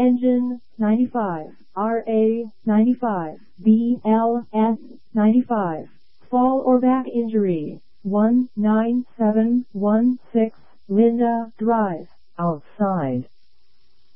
Engine 95, RA 95, BLS 95. Fall or back injury 19716 Linda Drive. Outside.